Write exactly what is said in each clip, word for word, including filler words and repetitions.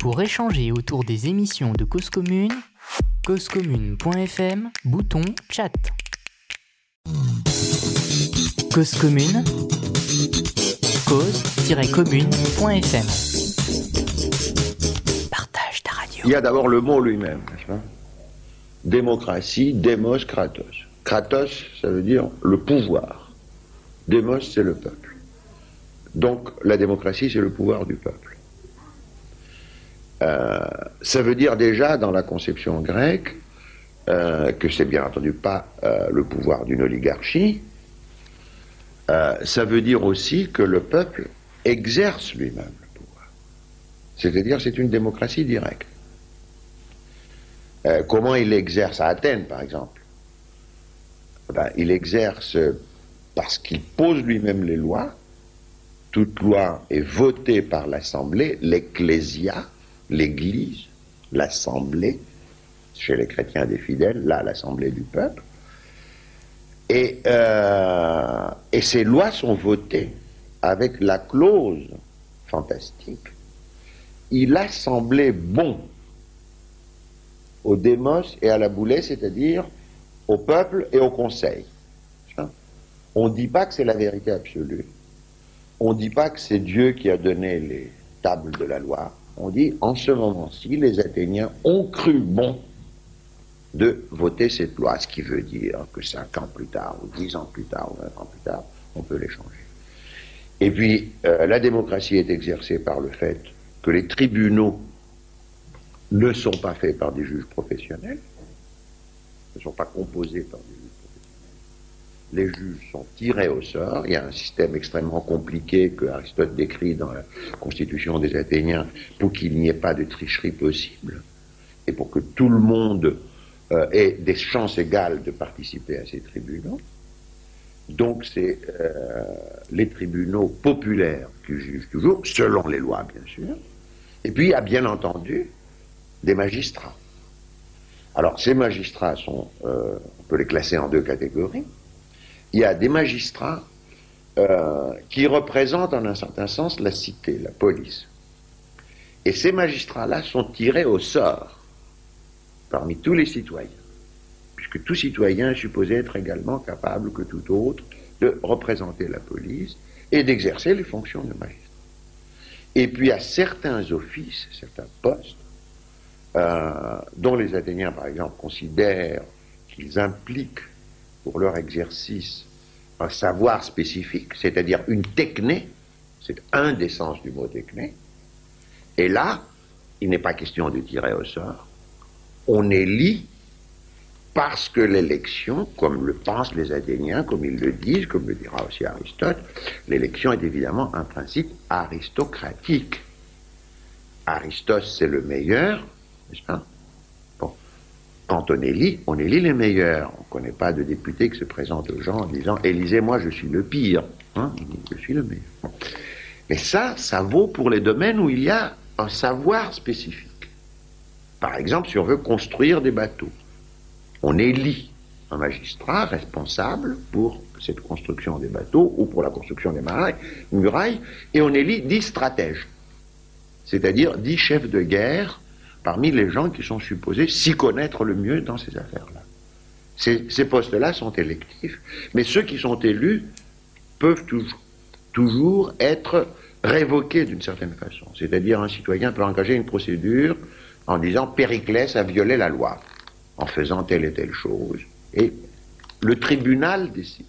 Pour échanger autour des émissions de Cause Commune, cause commune point f m, bouton chat. Cause Commune, cause tiret commune point f m. Partage ta radio. Il y a d'abord le mot lui-même, n'est-ce pas ? Démocratie, démos, kratos. Kratos, ça veut dire le pouvoir. Démos, c'est le peuple. Donc, la démocratie, c'est le pouvoir du peuple. Euh, ça veut dire déjà, dans la conception grecque, euh, que c'est bien entendu pas euh, le pouvoir d'une oligarchie. Euh, ça veut dire aussi que le peuple exerce lui-même le pouvoir. C'est-à-dire, c'est une démocratie directe. Euh, comment il exerce à Athènes, par exemple ? Ben, il exerce parce qu'il pose lui-même les lois. Toute loi est votée par l'Assemblée, l'Ecclésia, l'Église, l'Assemblée, chez les chrétiens des fidèles, là, l'Assemblée du peuple. Et, euh, et ces lois sont votées avec la clause fantastique. Il a semblé bon au démos et à la boulée, c'est-à-dire au peuple et au conseil. On ne dit pas que c'est la vérité absolue. On ne dit pas que c'est Dieu qui a donné les tables de la loi. On dit, en ce moment-ci, les Athéniens ont cru bon de voter cette loi, ce qui veut dire que cinq ans plus tard, ou dix ans plus tard, ou vingt ans plus tard, on peut les changer. Et puis, euh, la démocratie est exercée par le fait que les tribunaux ne sont pas faits par des juges professionnels, ne sont pas composés par des juges professionnels. Les juges sont tirés au sort. Il y a un système extrêmement compliqué que Aristote décrit dans la Constitution des Athéniens pour qu'il n'y ait pas de tricherie possible et pour que tout le monde euh, ait des chances égales de participer à ces tribunaux. Donc c'est euh, les tribunaux populaires qui jugent toujours, selon les lois bien sûr, et puis il y a bien entendu des magistrats. Alors ces magistrats sont, euh, on peut les classer en deux catégories. Il y a des magistrats euh, qui représentent en un certain sens la cité, la police. Et ces magistrats-là sont tirés au sort parmi tous les citoyens, puisque tout citoyen est supposé être également capable que tout autre de représenter la police et d'exercer les fonctions de magistrat. Et puis à certains offices, certains postes, euh, dont les Athéniens par exemple considèrent qu'ils impliquent pour leur exercice un savoir spécifique, c'est-à-dire une techné, c'est un des sens du mot techné, et là, il n'est pas question de tirer au sort, on élit parce que l'élection, comme le pensent les Athéniens, comme ils le disent, comme le dira aussi Aristote, l'élection est évidemment un principe aristocratique. Aristote, c'est le meilleur, n'est-ce pas ? Quand on élit, on élit les meilleurs. On ne connaît pas de député qui se présente aux gens en disant « Élisez-moi, je suis le pire. Hein » Je suis le meilleur. Bon. Mais ça, ça vaut pour les domaines où il y a un savoir spécifique. Par exemple, si on veut construire des bateaux, on élit un magistrat responsable pour cette construction des bateaux ou pour la construction des murailles, et on élit dix stratèges, c'est-à-dire dix chefs de guerre parmi les gens qui sont supposés s'y connaître le mieux dans ces affaires-là. Ces, ces postes-là sont électifs, mais ceux qui sont élus peuvent toujours, toujours être révoqués d'une certaine façon. C'est-à-dire un citoyen peut engager une procédure en disant « Périclès a violé la loi » en faisant telle et telle chose. Et le tribunal décide.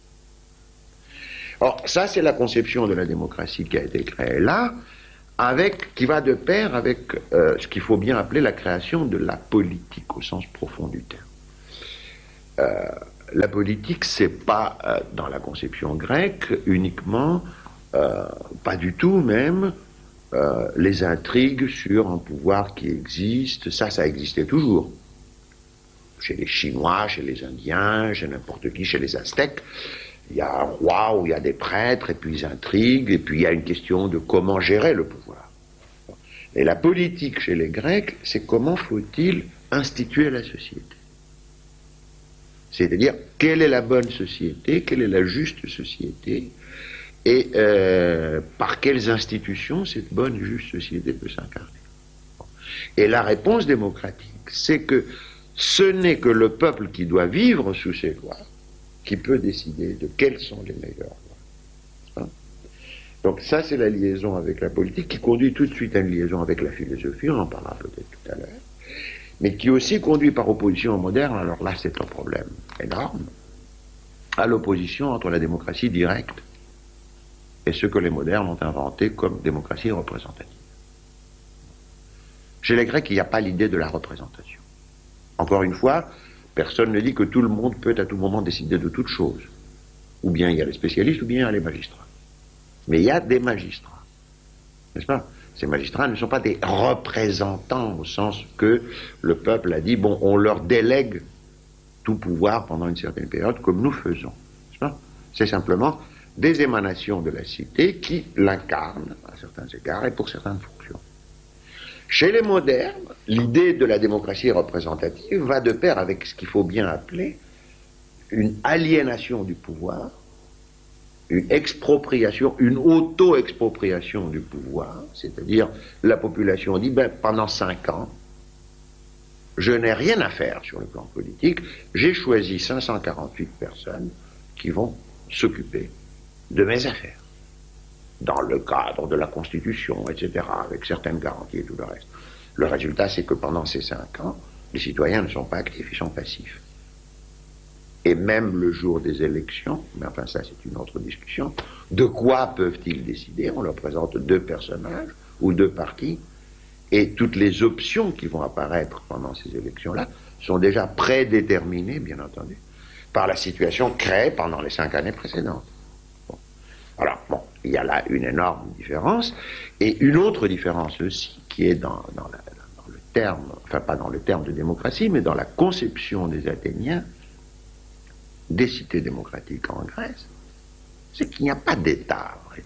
Or, ça, c'est la conception de la démocratie qui a été créée là, avec, qui va de pair avec euh, ce qu'il faut bien appeler la création de la politique au sens profond du terme. Euh, la politique, c'est pas euh, dans la conception grecque uniquement, euh, pas du tout même, euh, les intrigues sur un pouvoir qui existe. Ça, ça existait toujours. Chez les Chinois, chez les Indiens, chez n'importe qui, chez les Aztèques. Il y a un roi où il y a des prêtres, et puis ils intriguent, et puis il y a une question de comment gérer le pouvoir. Et la politique chez les Grecs, c'est comment faut-il instituer la société. C'est-à-dire, quelle est la bonne société, quelle est la juste société, et euh, par quelles institutions cette bonne, juste société peut s'incarner. Et la réponse démocratique, c'est que ce n'est que le peuple qui doit vivre sous ces lois qui peut décider de quelles sont les meilleures lois. Hein? Donc ça, c'est la liaison avec la politique qui conduit tout de suite à une liaison avec la philosophie, on en parlera peut-être tout à l'heure, mais qui aussi conduit par opposition au moderne, alors là c'est un problème énorme, à l'opposition entre la démocratie directe et ce que les modernes ont inventé comme démocratie représentative. Chez les Grecs, il n'y a pas l'idée de la représentation. Encore une fois, personne ne dit que tout le monde peut à tout moment décider de toute chose. Ou bien il y a les spécialistes, ou bien il y a les magistrats. Mais il y a des magistrats, n'est-ce pas? Ces magistrats ne sont pas des représentants au sens que le peuple a dit, bon, on leur délègue tout pouvoir pendant une certaine période, comme nous faisons. N'est-ce pas? C'est simplement des émanations de la cité qui l'incarnent à certains égards et pour certaines fonctions. Chez les modernes, l'idée de la démocratie représentative va de pair avec ce qu'il faut bien appeler une aliénation du pouvoir, une expropriation, une auto-expropriation du pouvoir, c'est-à-dire la population dit, ben, pendant cinq ans, je n'ai rien à faire sur le plan politique, j'ai choisi cinq cent quarante-huit personnes qui vont s'occuper de mes affaires, dans le cadre de la Constitution, et cetera, avec certaines garanties et tout le reste. Le résultat, c'est que pendant ces cinq ans, les citoyens ne sont pas actifs, ils sont passifs. Et même le jour des élections, mais enfin ça c'est une autre discussion, de quoi peuvent-ils décider? On leur présente deux personnages ou deux partis, et toutes les options qui vont apparaître pendant ces élections-là sont déjà prédéterminées, bien entendu, par la situation créée pendant les cinq années précédentes. Bon. Alors, bon, il y a là une énorme différence, et une autre différence aussi, qui est dans, dans, la, dans le terme, enfin pas dans le terme de démocratie, mais dans la conception des Athéniens, des cités démocratiques en Grèce, c'est qu'il n'y a pas d'État, à vrai dire.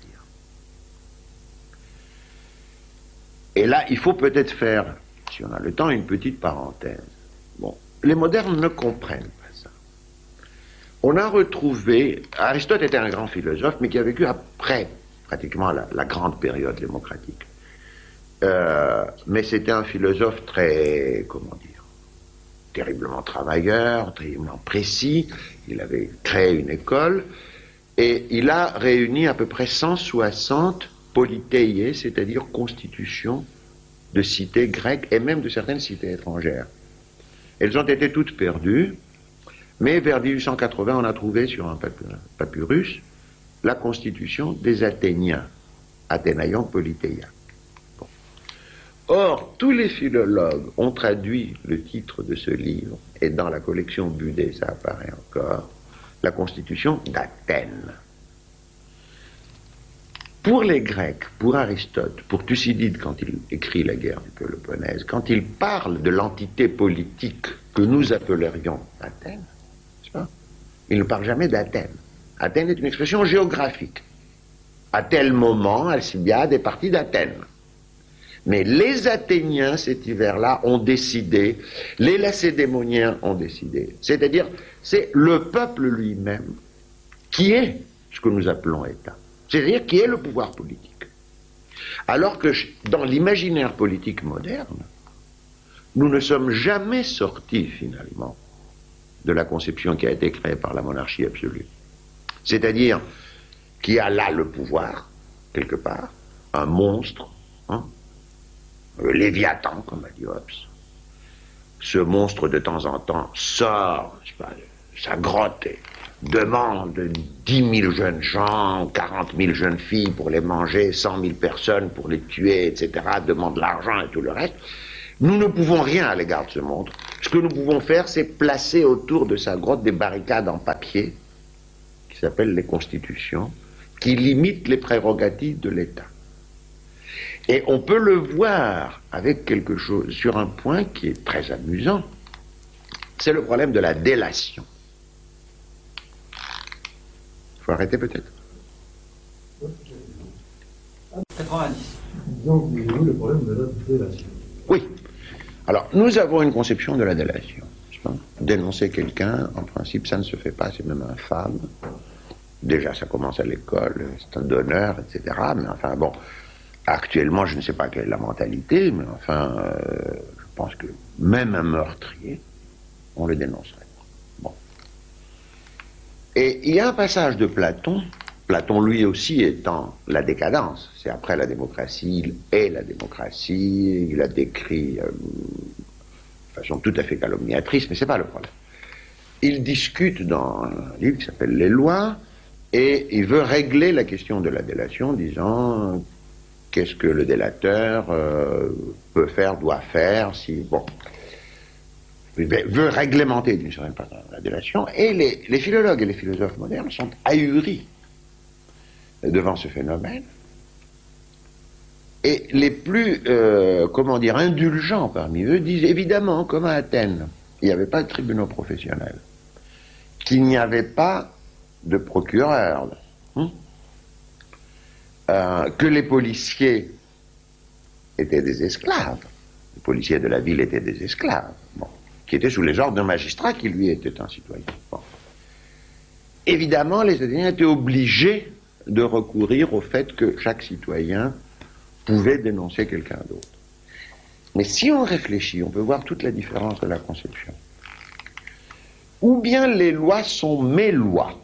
Et là, il faut peut-être faire, si on a le temps, une petite parenthèse. Bon, les modernes ne comprennent pas ça. On a retrouvé, Aristote était un grand philosophe, mais qui a vécu après, pratiquement, la, la grande période démocratique. Euh, mais c'était un philosophe très, comment dire, terriblement travailleur, terriblement précis. Il avait créé une école et il a réuni à peu près cent soixante politeies, c'est-à-dire constitutions de cités grecques et même de certaines cités étrangères. Elles ont été toutes perdues, mais vers mille huit cent quatre-vingts, on a trouvé sur un papyrus la constitution des Athéniens, Athénaïon Politeia. Bon. Or, tous les philologues ont traduit le titre de ce livre, et dans la collection Budé, ça apparaît encore, la constitution d'Athènes. Pour les Grecs, pour Aristote, pour Thucydide quand il écrit la guerre du Péloponnèse, quand il parle de l'entité politique que nous appellerions Athènes, n'est-ce pas? Il ne parle jamais d'Athènes. Athènes est une expression géographique. À tel moment, Alcibiade est partie d'Athènes. Mais les Athéniens, cet hiver-là, ont décidé, les Lacédémoniens ont décidé. C'est-à-dire, c'est le peuple lui-même qui est ce que nous appelons État. C'est-à-dire qui est le pouvoir politique. Alors que dans l'imaginaire politique moderne, nous ne sommes jamais sortis finalement de la conception qui a été créée par la monarchie absolue. C'est-à-dire qui a là le pouvoir, quelque part, un monstre, hein, le Léviathan, comme a dit Hobbes. Ce monstre, de temps en temps, sort, je sais pas, de sa grotte et demande dix mille jeunes gens, quarante mille jeunes filles pour les manger, cent mille personnes pour les tuer, et cetera, demande l'argent et tout le reste. Nous ne pouvons rien à l'égard de ce monstre. Ce que nous pouvons faire, c'est placer autour de sa grotte des barricades en papier, qui s'appellent les constitutions, qui limitent les prérogatives de l'État. Et on peut le voir avec quelque chose, sur un point qui est très amusant, c'est le problème de la délation. Il faut arrêter peut-être. quatre-vingt-dix. Donc, vous le problème de la délation. Oui. Alors, nous avons une conception de la délation. Dénoncer quelqu'un, en principe, ça ne se fait pas, c'est même infâme. Déjà, ça commence à l'école, c'est un donneur, et cetera. Mais enfin, bon, Actuellement, je ne sais pas quelle est la mentalité, mais enfin, euh, je pense que même un meurtrier, on le dénoncerait. Bon. Et il y a un passage de Platon, Platon lui aussi étant la décadence, c'est après la démocratie, il est la démocratie, il a décrit euh, de façon tout à fait calomniatrice, mais c'est pas le problème. Il discute dans un livre qui s'appelle Les lois, et il veut régler la question de la délation, disant qu'est-ce que le délateur euh, peut faire, doit faire, si bon, il veut réglementer d'une certaine façon la délation, et les, les philologues et les philosophes modernes sont ahuris devant ce phénomène, et les plus, euh, comment dire, indulgents parmi eux disent évidemment, comme à Athènes, il n'y avait pas de tribunaux professionnels, qu'il n'y avait pas de procureur, hein, euh, que les policiers étaient des esclaves, les policiers de la ville étaient des esclaves, bon, qui étaient sous les ordres d'un magistrat qui lui était un citoyen. Bon. Évidemment, les Athéniens étaient obligés de recourir au fait que chaque citoyen pouvait dénoncer quelqu'un d'autre. Mais si on réfléchit, on peut voir toute la différence de la conception. Ou bien les lois sont mes lois.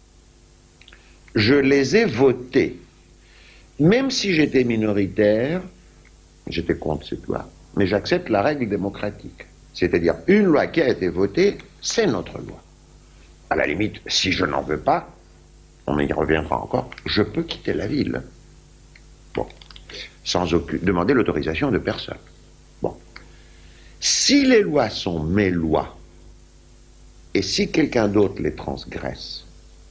Je les ai votées. Même si j'étais minoritaire, j'étais contre cette loi. Mais j'accepte la règle démocratique. C'est-à-dire, une loi qui a été votée, c'est notre loi. À la limite, si je n'en veux pas, on y reviendra encore, je peux quitter la ville. Bon. Sans aucune, demander l'autorisation de personne. Bon. Si les lois sont mes lois, et si quelqu'un d'autre les transgresse,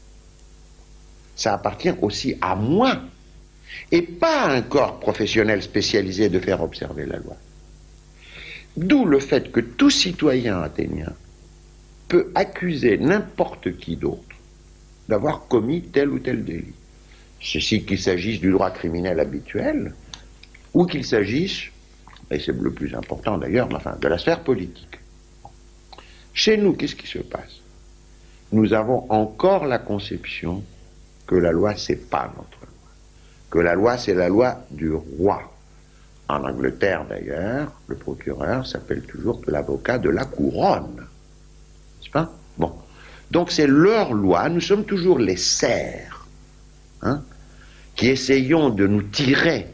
ça appartient aussi à moi, et pas à un corps professionnel spécialisé de faire observer la loi. D'où le fait que tout citoyen athénien peut accuser n'importe qui d'autre d'avoir commis tel ou tel délit. Ceci qu'il s'agisse du droit criminel habituel, ou qu'il s'agisse, et c'est le plus important d'ailleurs, enfin, de la sphère politique. Chez nous, qu'est-ce qui se passe? Nous avons encore la conception que la loi, c'est pas notre loi. Que la loi, c'est la loi du roi. En Angleterre, d'ailleurs, le procureur s'appelle toujours l'avocat de la couronne. N'est-ce pas? Bon. Donc c'est leur loi, nous sommes toujours les serfs, hein, qui essayons de nous tirer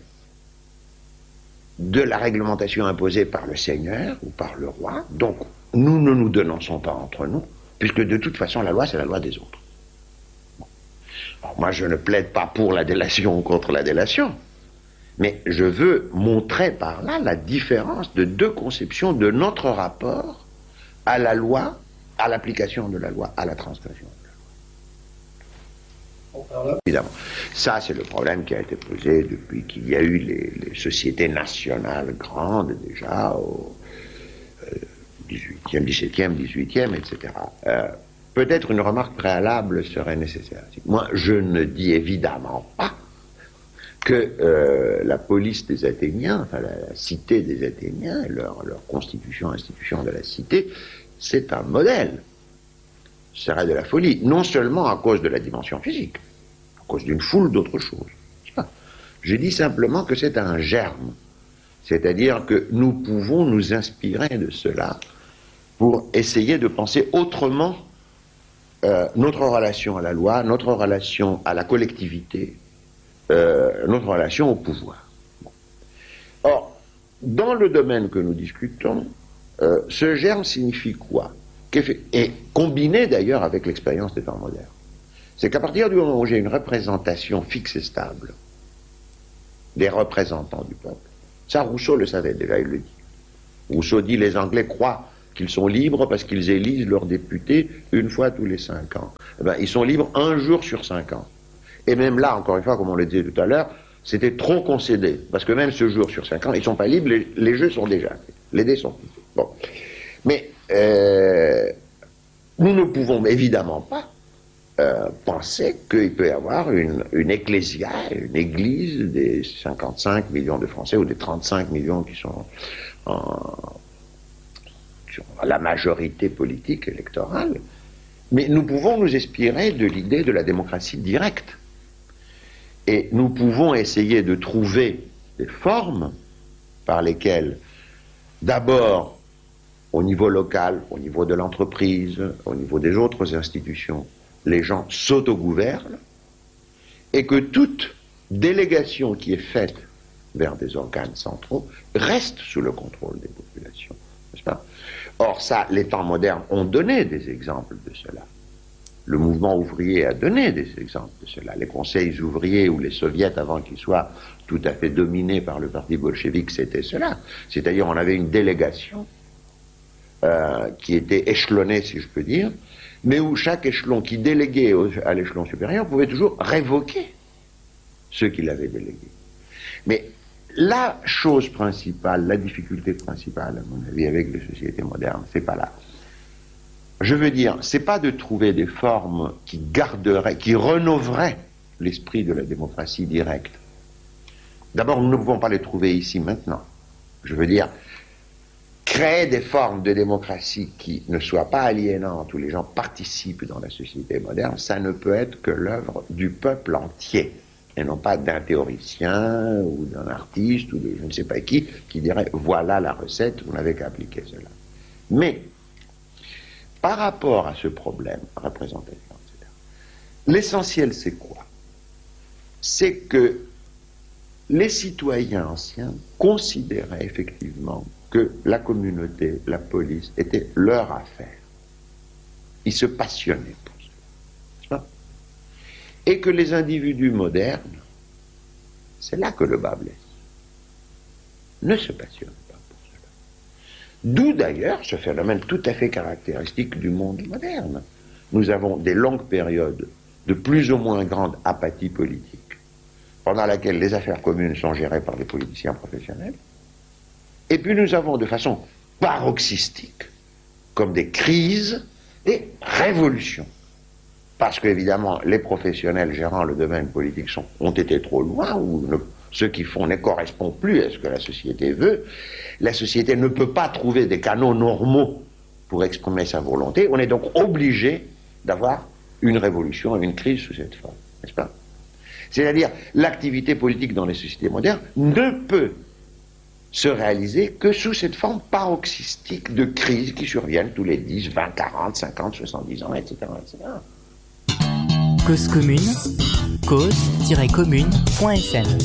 de la réglementation imposée par le seigneur ou par le roi. Donc nous ne nous dénonçons pas entre nous, puisque de toute façon la loi c'est la loi des autres. Bon. Alors, moi je ne plaide pas pour la délation ou contre la délation, mais je veux montrer par là la différence de deux conceptions de notre rapport à la loi, à l'application de la loi, à la transgression de la loi. Évidemment. Ça, c'est le problème qui a été posé depuis qu'il y a eu les, les sociétés nationales grandes, déjà, au euh, dix-huitième, dix-septième, dix-huitième, et cetera. Euh, Peut-être une remarque préalable serait nécessaire. Moi, je ne dis évidemment pas que euh, la police des Athéniens, enfin la, la cité des Athéniens, leur, leur constitution, institution de la cité, c'est un modèle. Ce serait de la folie, non seulement à cause de la dimension physique, à cause d'une foule d'autres choses. Je dis simplement que c'est un germe, c'est-à-dire que nous pouvons nous inspirer de cela pour essayer de penser autrement euh, notre relation à la loi, notre relation à la collectivité, euh, notre relation au pouvoir. Bon. Or, dans le domaine que nous discutons, Euh, ce germe signifie quoi? Et combiné d'ailleurs avec l'expérience des temps modernes. C'est qu'à partir du moment où j'ai une représentation fixe et stable des représentants du peuple, ça Rousseau le savait déjà, il le dit. Rousseau dit les Anglais croient qu'ils sont libres parce qu'ils élisent leurs députés une fois tous les cinq ans. Eh ben, ils sont libres un jour sur cinq ans. Et même là, encore une fois, comme on le disait tout à l'heure, c'était trop concédé, parce que même ce jour sur cinq ans, ils ne sont pas libres, les, les jeux sont déjà faits, les dés sont faits. Bon. Mais euh, nous ne pouvons évidemment pas euh, penser qu'il peut y avoir une, une ecclésia, une église des cinquante-cinq millions de Français ou des trente-cinq millions qui sont en, sur la majorité politique électorale, mais nous pouvons nous inspirer de l'idée de la démocratie directe. Et nous pouvons essayer de trouver des formes par lesquelles, d'abord, au niveau local, au niveau de l'entreprise, au niveau des autres institutions, les gens s'autogouvernent, et que toute délégation qui est faite vers des organes centraux reste sous le contrôle des populations, n'est-ce pas? Or ça, les temps modernes ont donné des exemples de cela. Le mouvement ouvrier a donné des exemples de cela. Les conseils ouvriers ou les soviets, avant qu'ils soient tout à fait dominés par le parti bolchevique, c'était cela. C'est-à-dire, on avait une délégation euh, qui était échelonnée, si je peux dire, mais où chaque échelon qui déléguait au, à l'échelon supérieur pouvait toujours révoquer ceux qui l'avaient délégué. Mais la chose principale, la difficulté principale, à mon avis, avec les sociétés modernes, c'est pas là. Je veux dire, c'est pas de trouver des formes qui garderaient, qui rénoveraient l'esprit de la démocratie directe. D'abord, nous ne pouvons pas les trouver ici maintenant. Je veux dire, créer des formes de démocratie qui ne soient pas aliénantes, où les gens participent dans la société moderne, ça ne peut être que l'œuvre du peuple entier, et non pas d'un théoricien ou d'un artiste ou de je ne sais pas qui, qui dirait voilà la recette, vous n'avez qu'à appliquer cela. Mais, par rapport à ce problème représentatif, et cetera, l'essentiel c'est quoi? C'est que les citoyens anciens considéraient effectivement que la communauté, la police, était leur affaire. Ils se passionnaient pour cela. Et que les individus modernes, c'est là que le bas blesse, ne se passionnent pas pour cela. D'où d'ailleurs ce phénomène tout à fait caractéristique du monde moderne. Nous avons des longues périodes de plus ou moins grande apathie politique, pendant laquelle les affaires communes sont gérées par des politiciens professionnels. Et puis nous avons de façon paroxystique, comme des crises, des révolutions. Parce qu'évidemment, les professionnels gérant le domaine politique sont, ont été trop loin, ou ne, ce qu'ils font ne correspond plus à ce que la société veut. La société ne peut pas trouver des canaux normaux pour exprimer sa volonté. On est donc obligé d'avoir une révolution, une crise sous cette forme, n'est-ce pas? C'est-à-dire, l'activité politique dans les sociétés modernes ne peut se réaliser que sous cette forme paroxystique de crise qui surviennent tous les dix, vingt, quarante, cinquante, soixante-dix ans, et cetera, et cetera. Cause commune, cause tiret commune point f m.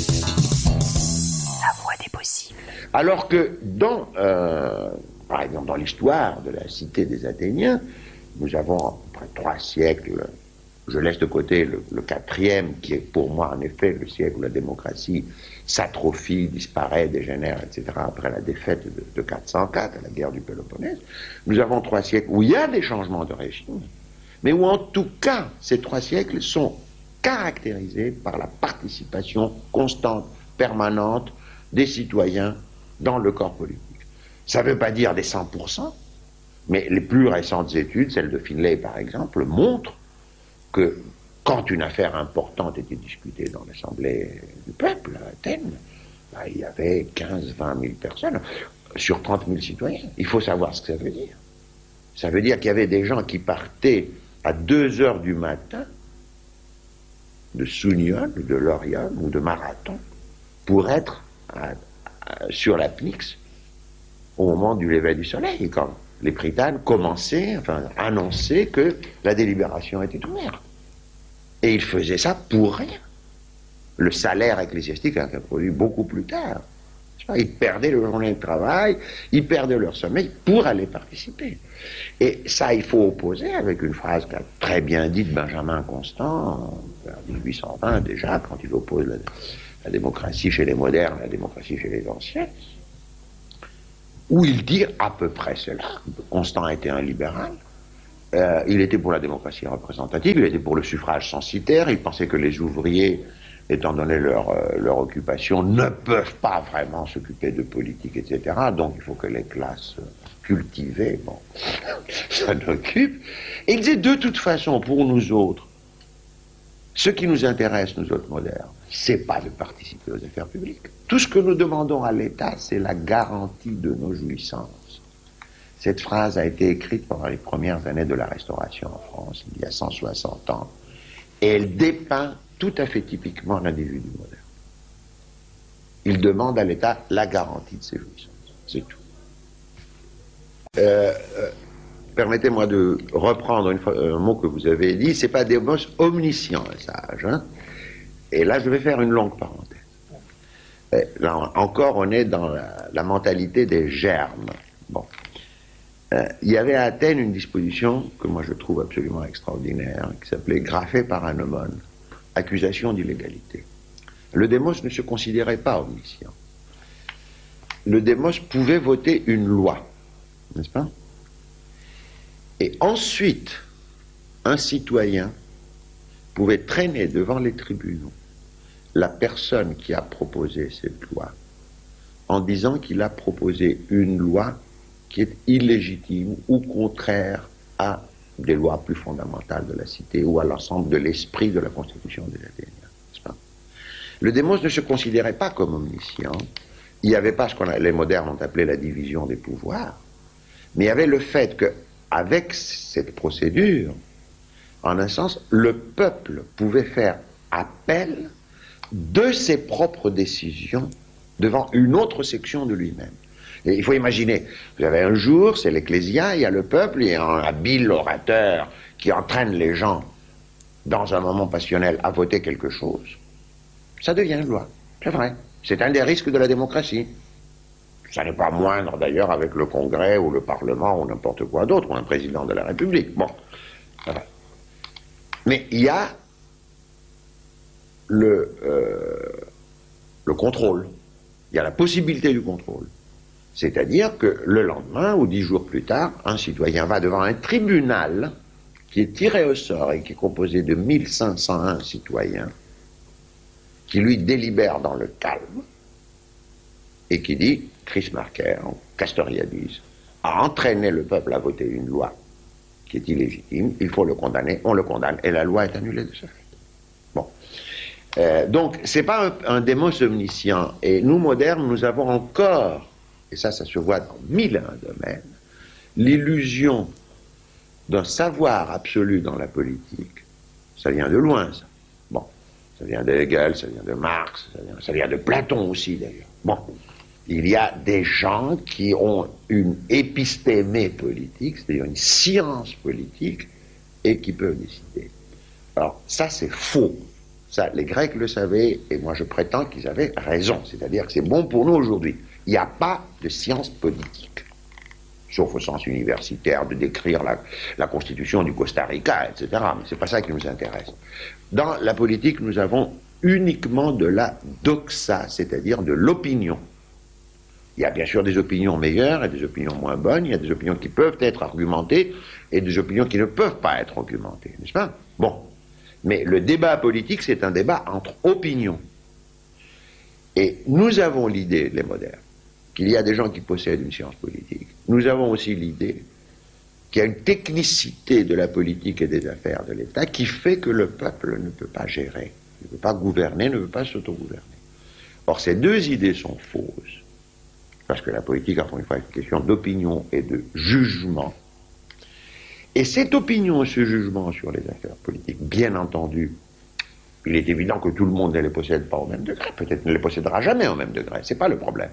La voie des possibles. Alors que dans, euh, par exemple, dans l'histoire de la cité des Athéniens, nous avons à peu près trois siècles. Je laisse de côté le, le quatrième, qui est pour moi en effet le siècle où la démocratie s'atrophie, disparaît, dégénère, et cetera, après la défaite de, de quatre cent quatre, à la guerre du Péloponnèse. Nous avons trois siècles où il y a des changements de régime, mais où en tout cas, ces trois siècles sont caractérisés par la participation constante, permanente des citoyens dans le corps politique. Ça ne veut pas dire des cent pour cent, mais les plus récentes études, celle de Finlay par exemple, montrent que quand une affaire importante était discutée dans l'Assemblée du peuple à Athènes, bah, il y avait quinze à vingt mille personnes sur trente mille citoyens. Il faut savoir ce que ça veut dire. Ça veut dire qu'il y avait des gens qui partaient à deux heures du matin de Sounion, de Laurium ou de Marathon pour être à, à, sur la Pnyx au moment du lever du soleil, quand les Prytanes commençaient, enfin, annonçaient que la délibération était ouverte. Et ils faisaient ça pour rien. Le salaire ecclésiastique a été produit beaucoup plus tard. Ils perdaient leur journée de travail, ils perdaient leur sommeil pour aller participer. Et ça, il faut opposer avec une phrase qu'a très bien dite Benjamin Constant, en dix-huit cent vingt déjà, quand il oppose la, la démocratie chez les modernes, la démocratie chez les anciens, où il dit à peu près cela. Constant était un libéral, euh, il était pour la démocratie représentative, il était pour le suffrage censitaire, il pensait que les ouvriers, étant donné leur, euh, leur occupation, ne peuvent pas vraiment s'occuper de politique, et cetera. Donc il faut que les classes cultivées, bon, s'en occupent. Et il disait, de toute façon, pour nous autres, ce qui nous intéresse, nous autres modernes, c'est pas de participer aux affaires publiques. Tout ce que nous demandons à l'État, c'est la garantie de nos jouissances. Cette phrase a été écrite pendant les premières années de la Restauration en France, il y a cent soixante ans, et elle dépeint tout à fait typiquement l'individu moderne. Il demande à l'État la garantie de ses jouissances. C'est tout. Euh, euh, Permettez-moi de reprendre une fois, un mot que vous avez dit. C'est pas démos omniscient, un sage. Hein. Et là, je vais faire une longue parenthèse. Et là, encore, on est dans la, la mentalité des germes. Bon. Euh, il y avait à Athènes une disposition que moi je trouve absolument extraordinaire, qui s'appelait graphé par un aumône, accusation d'illégalité. Le démos ne se considérait pas omniscient. Le démos pouvait voter une loi, n'est-ce pas? Et ensuite, un citoyen pouvait traîner devant les tribunaux la personne qui a proposé cette loi en disant qu'il a proposé une loi qui est illégitime ou contraire à des lois plus fondamentales de la cité ou à l'ensemble de l'esprit de la constitution des Athéniens. N'est-ce pas? Le démos ne se considérait pas comme omniscient. Il n'y avait pas ce que les modernes ont appelé la division des pouvoirs, mais il y avait le fait qu'avec cette procédure, en un sens, le peuple pouvait faire appel de ses propres décisions devant une autre section de lui-même. Et il faut imaginer, vous avez un jour, c'est l'ecclésia, il y a le peuple, il y a un habile orateur qui entraîne les gens dans un moment passionnel à voter quelque chose. Ça devient une loi, c'est vrai. C'est un des risques de la démocratie. Ça n'est pas moindre d'ailleurs avec le Congrès ou le Parlement ou n'importe quoi d'autre, ou un président de la République. Bon, ça va. Mais il y a le, euh, le contrôle, il y a la possibilité du contrôle. C'est-à-dire que le lendemain ou dix jours plus tard, un citoyen va devant un tribunal qui est tiré au sort et qui est composé de mille cinq cent un citoyens, qui lui délibère dans le calme et qui dit, Chris Marker, Castoriadis, a entraîné le peuple à voter une loi qui est illégitime, il faut le condamner, on le condamne, et la loi est annulée de ce fait. Bon. Euh, donc, c'est pas un, un démos omniscient, et nous, modernes, nous avons encore, et ça, ça se voit dans mille et un domaines, l'illusion d'un savoir absolu dans la politique. Ça vient de loin, ça. Bon. Ça vient de Hegel, ça vient de Marx, ça vient, ça vient de Platon aussi, d'ailleurs. Bon. Il y a des gens qui ont une épistémé politique, c'est-à-dire une science politique, et qui peuvent décider. Alors, ça, c'est faux. Ça, les Grecs le savaient, et moi je prétends qu'ils avaient raison. C'est-à-dire que c'est bon pour nous aujourd'hui. Il n'y a pas de science politique, sauf au sens universitaire de décrire la, la constitution du Costa Rica, et cetera. Mais c'est pas ça qui nous intéresse. Dans la politique, nous avons uniquement de la doxa, c'est-à-dire de l'opinion. Il y a bien sûr des opinions meilleures et des opinions moins bonnes, il y a des opinions qui peuvent être argumentées et des opinions qui ne peuvent pas être argumentées, n'est-ce pas? Bon. Mais le débat politique, c'est un débat entre opinions. Et nous avons l'idée, les modernes, qu'il y a des gens qui possèdent une science politique. Nous avons aussi l'idée qu'il y a une technicité de la politique et des affaires de l'État qui fait que le peuple ne peut pas gérer, ne peut pas gouverner, ne peut pas s'autogouverner. Or, ces deux idées sont fausses. Parce que la politique, encore une fois, est une question d'opinion et de jugement. Et cette opinion et ce jugement sur les affaires politiques, bien entendu, il est évident que tout le monde ne les possède pas au même degré, peut-être ne les possédera jamais au même degré, c'est pas le problème.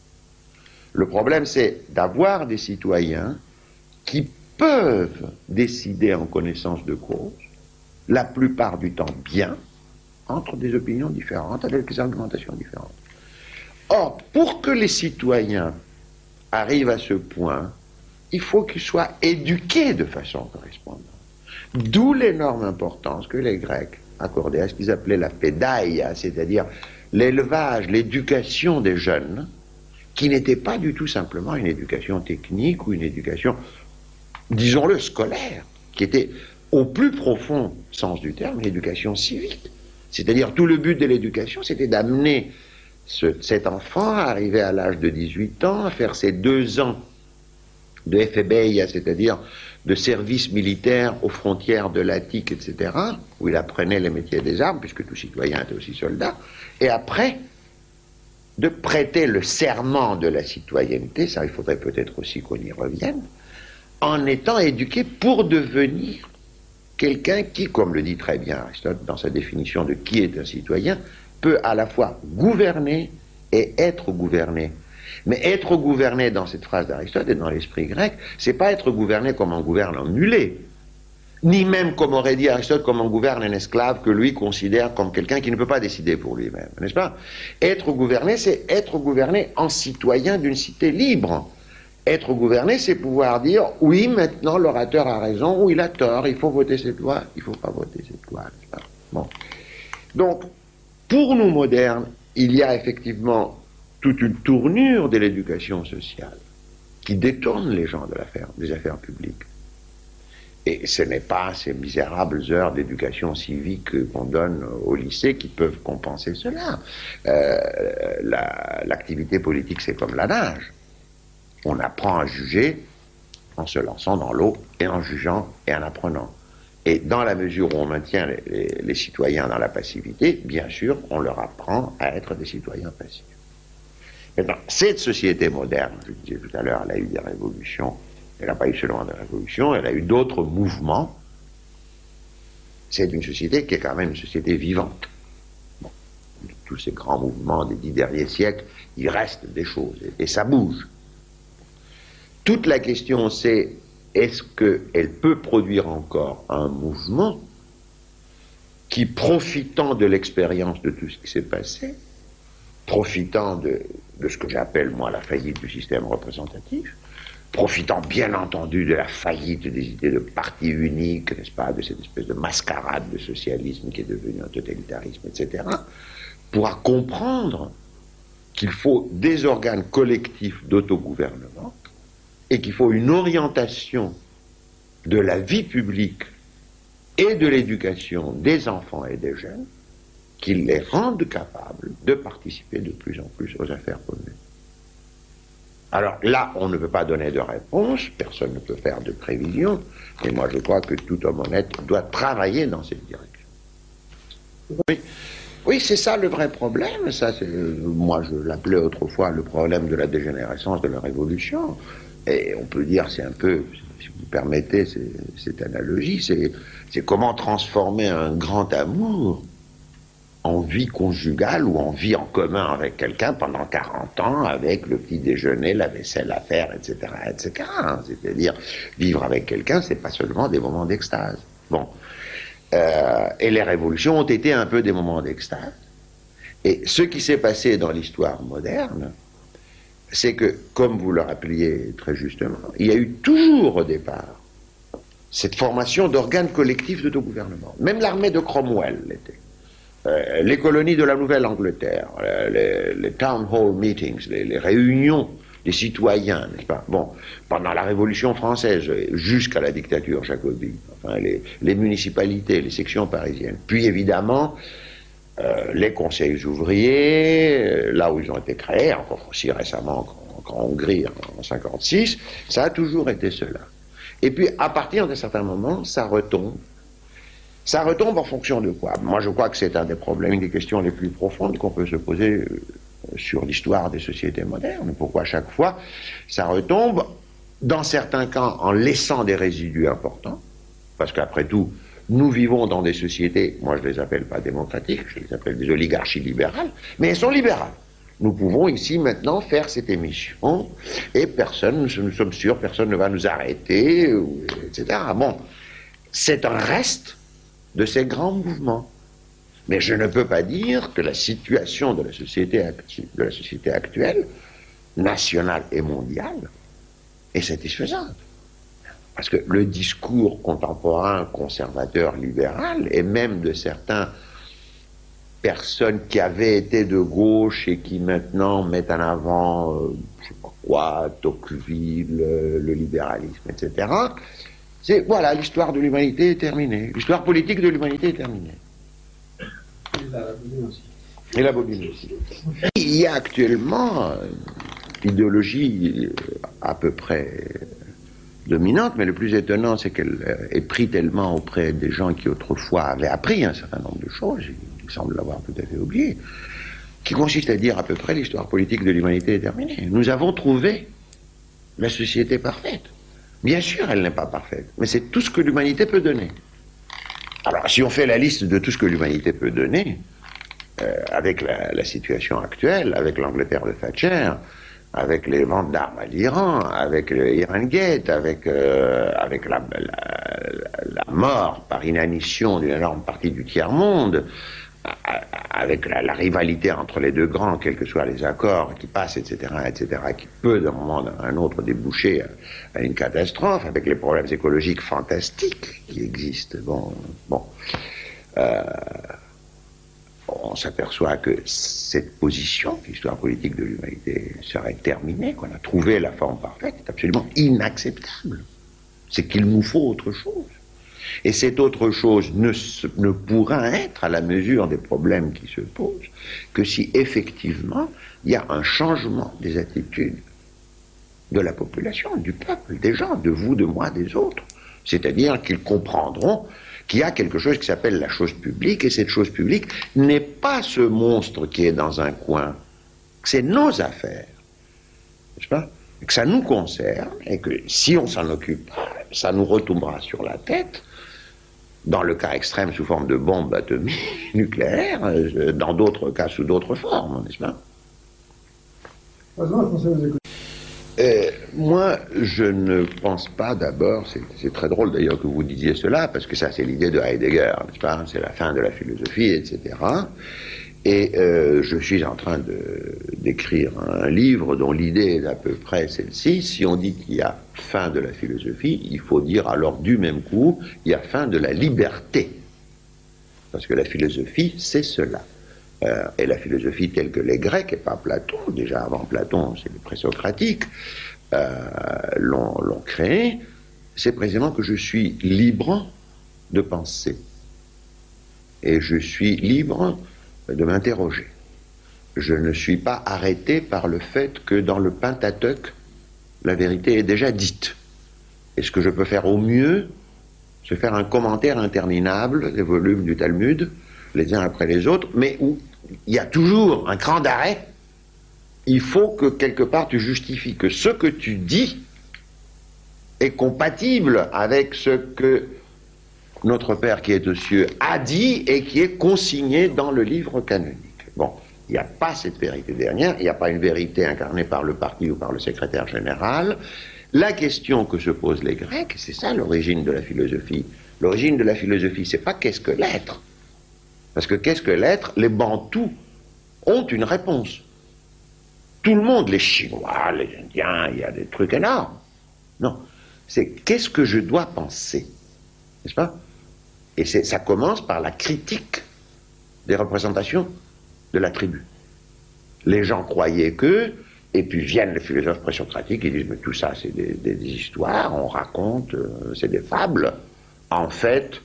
Le problème, c'est d'avoir des citoyens qui peuvent décider en connaissance de cause, la plupart du temps bien, entre des opinions différentes, avec des argumentations différentes. Or, pour que les citoyens arrivent à ce point, il faut qu'ils soient éduqués de façon correspondante. D'où l'énorme importance que les Grecs accordaient à ce qu'ils appelaient la pédaïa, c'est-à-dire l'élevage, l'éducation des jeunes, qui n'était pas du tout simplement une éducation technique ou une éducation, disons-le, scolaire, qui était au plus profond sens du terme une éducation civique. C'est-à-dire tout le but de l'éducation, c'était d'amener Ce, cet enfant, arrivé à l'âge de dix-huit ans, à faire ses deux ans de ephébeia, c'est-à-dire de service militaire aux frontières de l'Attique, et cetera, où il apprenait les métiers des armes, puisque tout citoyen était aussi soldat, et après, de prêter le serment de la citoyenneté, ça il faudrait peut-être aussi qu'on y revienne, en étant éduqué pour devenir quelqu'un qui, comme le dit très bien Aristote dans sa définition de qui est un citoyen, peut à la fois gouverner et être gouverné. Mais être gouverné dans cette phrase d'Aristote et dans l'esprit grec, c'est pas être gouverné comme on gouverne un mulet, ni même, comme aurait dit Aristote, comme on gouverne un esclave que lui considère comme quelqu'un qui ne peut pas décider pour lui-même, n'est-ce pas? Être gouverné, c'est être gouverné en citoyen d'une cité libre. Être gouverné, c'est pouvoir dire, oui, maintenant l'orateur a raison, ou il a tort, il faut voter cette loi, il ne faut pas voter cette loi, n'est-ce pas? Bon. Donc, pour nous modernes, il y a effectivement toute une tournure de l'éducation sociale qui détourne les gens de l'affaire, des affaires publiques. Et ce n'est pas ces misérables heures d'éducation civique qu'on donne au lycée qui peuvent compenser cela. Euh, la, l'activité politique, c'est comme la nage. On apprend à juger en se lançant dans l'eau et en jugeant et en apprenant. Et dans la mesure où on maintient les, les, les citoyens dans la passivité, bien sûr, on leur apprend à être des citoyens passifs. Maintenant, cette société moderne, je disais tout à l'heure, elle a eu des révolutions, elle n'a pas eu seulement des révolutions, elle a eu d'autres mouvements. C'est une société qui est quand même une société vivante. Bon, tous ces grands mouvements des dix derniers siècles, il reste des choses, et, et ça bouge. Toute la question, c'est est-ce qu'elle peut produire encore un mouvement qui, profitant de l'expérience de tout ce qui s'est passé, profitant de, de ce que j'appelle, moi, la faillite du système représentatif, profitant bien entendu de la faillite des idées de parti unique, n'est-ce pas, de cette espèce de mascarade de socialisme qui est devenu un totalitarisme, et cetera, pourra comprendre qu'il faut des organes collectifs d'autogouvernement et qu'il faut une orientation de la vie publique et de l'éducation des enfants et des jeunes qui les rendent capables de participer de plus en plus aux affaires communes. Alors là, on ne peut pas donner de réponse, personne ne peut faire de prévision, mais moi je crois que tout homme honnête doit travailler dans cette direction. Oui, oui, c'est ça le vrai problème, ça, c'est, moi je l'appelais autrefois le problème de la dégénérescence de la révolution. Et on peut dire, c'est un peu, si vous me permettez c'est, cette analogie, c'est, c'est comment transformer un grand amour en vie conjugale ou en vie en commun avec quelqu'un pendant quarante ans, avec le petit déjeuner, la vaisselle à faire, et cetera, et cetera. C'est-à-dire, vivre avec quelqu'un, c'est pas seulement des moments d'extase. Bon. Euh, et les révolutions ont été un peu des moments d'extase. Et ce qui s'est passé dans l'histoire moderne, c'est que, comme vous le rappeliez très justement, il y a eu toujours au départ cette formation d'organes collectifs d'autogouvernement. Même l'armée de Cromwell l'était. Euh, les colonies de la Nouvelle-Angleterre, euh, les, les town hall meetings, les, les réunions des citoyens, n'est-ce pas? Bon, pendant la Révolution française, jusqu'à la dictature jacobine, enfin, les, les municipalités, les sections parisiennes. Puis évidemment, Euh, les conseils ouvriers, euh, là où ils ont été créés, encore aussi récemment en Hongrie en cinquante-six, ça a toujours été cela. Et puis à partir d'un certain moment, ça retombe. Ça retombe en fonction de quoi? Moi je crois que c'est un des problèmes, une des questions les plus profondes qu'on peut se poser euh, sur l'histoire des sociétés modernes. Pourquoi chaque fois ça retombe, dans certains cas en laissant des résidus importants, parce qu'après tout, nous vivons dans des sociétés, moi je ne les appelle pas démocratiques, je les appelle des oligarchies libérales, mais elles sont libérales. Nous pouvons ici maintenant faire cette émission, et personne, nous sommes sûrs, personne ne va nous arrêter, et cetera. Bon, c'est un reste de ces grands mouvements. Mais je ne peux pas dire que la situation de la société, actu- de la société actuelle, nationale et mondiale, est satisfaisante. Parce que le discours contemporain, conservateur, libéral, et même de certaines personnes qui avaient été de gauche et qui maintenant mettent en avant, euh, je sais pas quoi, Tocqueville, le, le libéralisme, et cetera, c'est, voilà, l'histoire de l'humanité est terminée. L'histoire politique de l'humanité est terminée. Et la bobine aussi. Et la bobine aussi. Il y a actuellement une idéologie à peu près dominante, mais le plus étonnant, c'est qu'elle est prise tellement auprès des gens qui autrefois avaient appris un certain nombre de choses, ils semblent l'avoir tout à fait oublié, qui consiste à dire à peu près l'histoire politique de l'humanité est terminée. Nous avons trouvé la société parfaite. Bien sûr, elle n'est pas parfaite, mais c'est tout ce que l'humanité peut donner. Alors, si on fait la liste de tout ce que l'humanité peut donner, euh, avec la, la situation actuelle, avec l'Angleterre de Thatcher, avec les ventes d'armes à l'Iran, avec le Iran Gate, avec, euh, avec la, la, la mort par inanition d'une énorme partie du tiers-monde, avec la, la rivalité entre les deux grands, quels que soient les accords qui passent, et cetera, et cetera, qui peut d'un moment à un autre déboucher à, à une catastrophe, avec les problèmes écologiques fantastiques qui existent. Bon, bon, euh, on s'aperçoit que cette position, l'histoire politique de l'humanité serait terminée, qu'on a trouvé la forme parfaite, est absolument inacceptable. C'est qu'il nous faut autre chose. Et cette autre chose ne, ne pourra être à la mesure des problèmes qui se posent que si effectivement il y a un changement des attitudes de la population, du peuple, des gens, de vous, de moi, des autres. C'est-à-dire qu'ils comprendront qu'il y a quelque chose qui s'appelle la chose publique, et cette chose publique n'est pas ce monstre qui est dans un coin, c'est nos affaires, n'est-ce pas? Que ça nous concerne, et que si on s'en occupe, ça nous retombera sur la tête, dans le cas extrême sous forme de bombes atomiques nucléaires, dans d'autres cas sous d'autres formes, n'est-ce pas? Euh, moi, je ne pense pas d'abord, c'est très drôle d'ailleurs que vous disiez cela, parce que ça c'est l'idée de Heidegger, n'est-ce pas? C'est la fin de la philosophie, et cetera. Et euh, je suis en train d'écrire un livre dont l'idée est à peu près celle-ci. Si on dit qu'il y a fin de la philosophie, il faut dire alors du même coup, il y a fin de la liberté. Parce que la philosophie, c'est cela. Euh, et la philosophie telle que les Grecs, et pas Platon, déjà avant Platon, c'est les présocratiques, euh, l'ont l'ont créée, c'est précisément que je suis libre de penser. Et je suis libre de m'interroger. Je ne suis pas arrêté par le fait que dans le Pentateuque, la vérité est déjà dite. Et ce que je peux faire au mieux, c'est faire un commentaire interminable des volumes du Talmud, les uns après les autres, mais où il y a toujours un cran d'arrêt. Il faut que quelque part tu justifies que ce que tu dis est compatible avec ce que notre Père qui est aux cieux a dit et qui est consigné dans le livre canonique. Bon, il n'y a pas cette vérité dernière, il n'y a pas une vérité incarnée par le parti ou par le secrétaire général. La question que se posent les Grecs, c'est ça l'origine de la philosophie. L'origine de la philosophie, c'est pas qu'est-ce que l'être. Parce que qu'est-ce que l'être, les Bantous ont une réponse. Tout le monde, les Chinois, les Indiens, il y a des trucs énormes. Non, c'est qu'est-ce que je dois penser, n'est-ce pas? Et ça commence par la critique des représentations de la tribu. Les gens croyaient que, et puis viennent les philosophes présocratiques qui disent mais tout ça c'est des, des, des histoires, on raconte, euh, c'est des fables. En fait,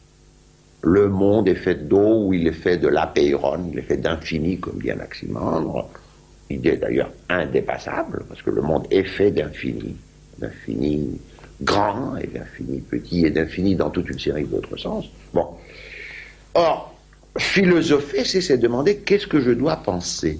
le monde est fait d'eau ou il est fait de l'apeiron, il est fait d'infini comme dit Anaximandre. Idée d'ailleurs indépassable parce que le monde est fait d'infini, d'infini grand et d'infini petit et d'infini dans toute une série d'autres sens. Bon. Or, philosopher, c'est se demander qu'est-ce que je dois penser.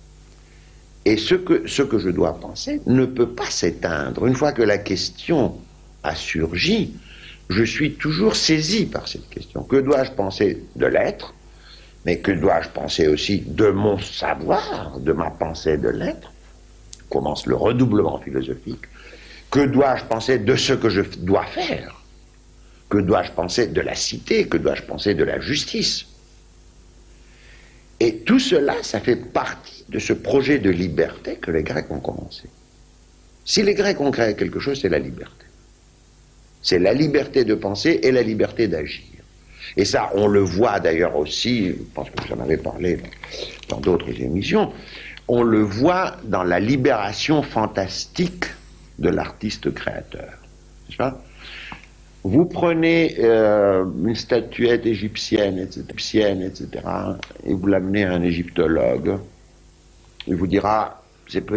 Et ce que, ce que je dois penser ne peut pas s'éteindre. Une fois que la question a surgi, je suis toujours saisi par cette question. Que dois-je penser de l'être? Mais que dois-je penser aussi de mon savoir, de ma pensée de l'être? Commence le redoublement philosophique. Que dois-je penser de ce que je dois faire? Que dois-je penser de la cité? Que dois-je penser de la justice? Et tout cela, ça fait partie de ce projet de liberté que les Grecs ont commencé. Si les Grecs ont créé quelque chose, c'est la liberté. C'est la liberté de penser et la liberté d'agir. Et ça, on le voit d'ailleurs aussi, je pense que vous en avez parlé dans d'autres émissions, on le voit dans la libération fantastique de l'artiste créateur. N'est-ce pas? Vous prenez euh, une statuette égyptienne, et cetera, et cetera, et vous l'amenez à un égyptologue, il vous dira, c'est